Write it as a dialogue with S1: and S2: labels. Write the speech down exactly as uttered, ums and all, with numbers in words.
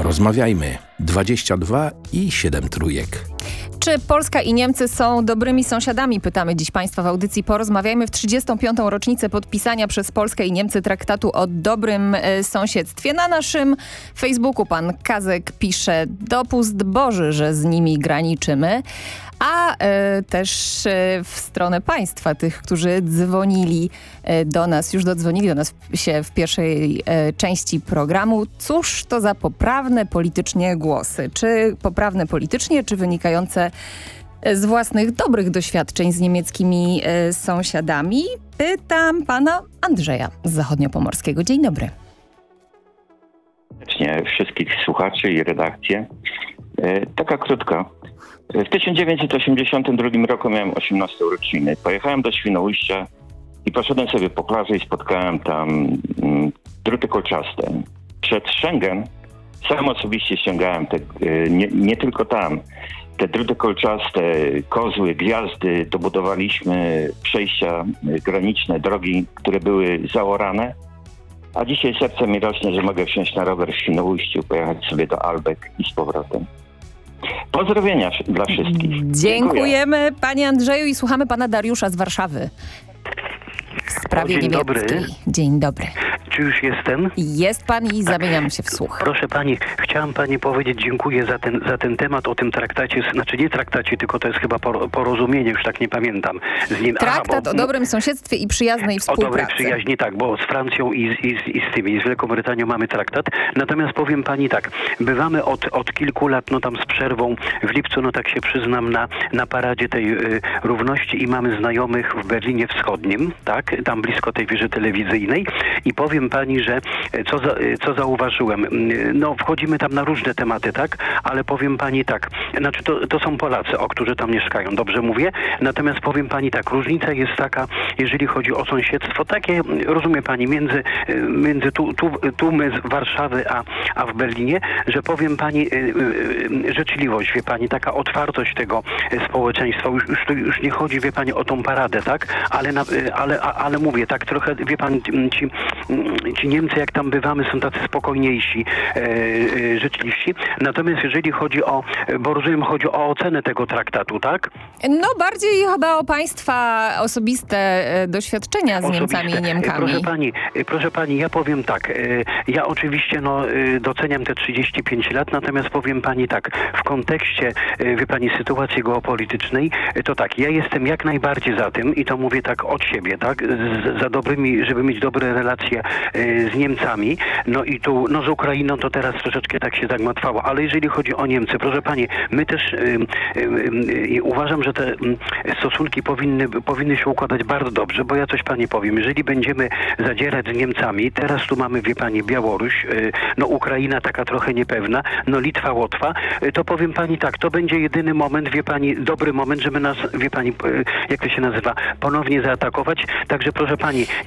S1: Porozmawiajmy. dwadzieścia dwa i siedem trójek.
S2: Czy Polska i Niemcy są dobrymi sąsiadami? Pytamy dziś Państwa w audycji Porozmawiajmy w trzydziestą piątą rocznicę podpisania przez Polskę i Niemcy traktatu o dobrym e, sąsiedztwie. Na naszym Facebooku pan Kazek pisze: dopust Boży, że z nimi graniczymy. A e, też e, w stronę państwa, tych, którzy dzwonili e, do nas, już dodzwonili do nas się w pierwszej e, części programu. Cóż to za poprawne politycznie głosy? Czy poprawne politycznie, czy wynikające z własnych dobrych doświadczeń z niemieckimi e, sąsiadami? Pytam pana Andrzeja z Zachodniopomorskiego. Dzień dobry.
S3: Wszystkich słuchaczy i redakcję. E, taka krótka. W tysiąc dziewięćset osiemdziesiątym drugim roku miałem osiemnaste urodziny. Pojechałem do Świnoujścia i poszedłem sobie po plaży i spotkałem tam mm, druty kolczaste. Przed Schengen sam osobiście ściągałem te, nie, nie tylko tam, te druty kolczaste, kozły, gwiazdy, dobudowaliśmy przejścia graniczne, drogi, które były zaorane. A dzisiaj serce mi rośnie, że mogę wsiąść na rower w Świnoujściu, pojechać sobie do Albek i z powrotem. Pozdrowienia dla wszystkich.
S2: Dziękujemy Dziękuję. Panie Andrzeju i słuchamy pana Dariusza z Warszawy w sprawie
S4: o, dzień
S2: niemieckiej.
S4: Dobry.
S2: Dzień dobry.
S4: Czy już jestem?
S2: Jest pan i tak. Zamieniamy się w słuch.
S4: Proszę pani, chciałam pani powiedzieć dziękuję za ten, za ten temat o tym traktacie, znaczy nie traktacie, tylko to jest chyba porozumienie, już tak nie pamiętam. Z nim.
S2: Traktat
S4: Aha, bo,
S2: o dobrym sąsiedztwie i przyjaznej współpracy.
S4: O dobrej przyjaźni, tak, bo z Francją i, i, i z tymi, i z Wielką Brytanią mamy traktat. Natomiast powiem pani tak, bywamy od, od kilku lat, no tam z przerwą, w lipcu, no tak się przyznam, na, na paradzie tej y, równości i mamy znajomych w Berlinie Wschodnim, tak, tam blisko tej wieży telewizyjnej i powiem pani, że co, za, co zauważyłem, no wchodzimy tam na różne tematy, tak, ale powiem pani tak, znaczy to, to są Polacy, o którzy tam mieszkają, dobrze mówię, natomiast powiem pani tak, różnica jest taka, jeżeli chodzi o sąsiedztwo, takie, rozumie pani, między, między tu, tu, tu my z Warszawy, a, a w Berlinie, że powiem pani, życzliwość, wie pani, taka otwartość tego społeczeństwa, już, już, już nie chodzi, wie pani, o tą paradę, tak, ale, na, ale, ale mówię, tak trochę, wie pani, ci, ci Niemcy, jak tam bywamy, są tacy spokojniejsi, e, e, życzliwsi. Natomiast jeżeli chodzi o, bo rozumiem, chodzi o ocenę tego traktatu, tak?
S2: No bardziej chyba o państwa osobiste e, doświadczenia z osobiste. Niemcami i Niemkami.
S4: Proszę pani, proszę pani, ja powiem tak, e, ja oczywiście no, e, doceniam te trzydzieści pięć lat, natomiast powiem pani tak, w kontekście, e, wie pani, sytuacji geopolitycznej, e, to tak, ja jestem jak najbardziej za tym i to mówię tak od siebie, tak, z, za dobrymi, żeby mieć dobre relacje e, z Niemcami, no i tu, no z Ukrainą to teraz troszeczkę tak się zagmatwało, ale jeżeli chodzi o Niemcy, proszę pani, my też y, y, y, uważam, że te y, stosunki powinny, powinny się układać bardzo dobrze, bo ja coś pani powiem, jeżeli będziemy zadzierać z Niemcami, teraz tu mamy, wie pani, Białoruś, y, no Ukraina taka trochę niepewna, no Litwa, Łotwa, y, to powiem pani tak, to będzie jedyny moment, wie pani, dobry moment, żeby nas, wie pani, y, jak to się nazywa, ponownie zaatakować, także proszę pani,